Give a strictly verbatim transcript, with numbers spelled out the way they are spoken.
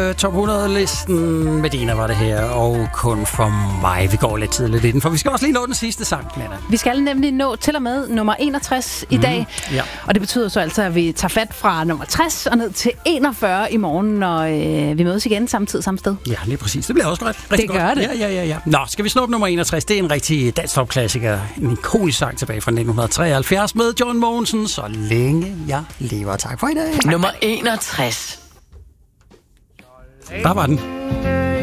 øh, top hundrede-listen. Medina var det her, og kun for mig. Vi går lidt tidligt i den, for vi skal også lige nå den sidste sang, Nana. Vi skal nemlig nå til og med nummer enogtres i dag. Mm, ja. Og det betyder så altså, at vi tager fat fra nummer tres og ned til enogfyrre i morgen, når øh, vi mødes igen samme tid, samme sted. Ja, lige præcis. Det bliver også godt. Rigtig det gør godt. det. Ja, ja, ja, ja. Nå, skal vi snuppe nummer enogtres? Det er en rigtig dansk-top-klassiker. En ikonisk sang tilbage fra nitten treoghalvfjerds med John Mogensen. Så længe jeg lever. Tak for i dag. Nummer enogtres. Der var den.